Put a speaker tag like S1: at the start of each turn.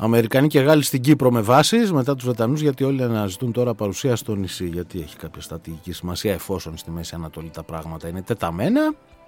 S1: Αμερικανοί και Γάλλοι στην Κύπρο με βάσεις μετά τους Βρετανούς, γιατί όλοι αναζητούν τώρα παρουσία στο νησί. Γιατί έχει κάποια στρατηγική σημασία, εφόσον στη Μέση Ανατολή τα πράγματα είναι τεταμένα.